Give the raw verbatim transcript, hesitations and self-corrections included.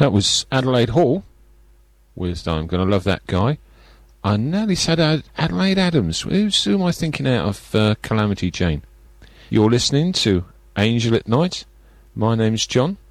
That was Adelaide Hall with I'm Gonna Love That Guy. I nearly said Ad- Adelaide Adams. Who's, who am I thinking out of uh, Calamity Jane? You're listening to Angel at Night. My name's John.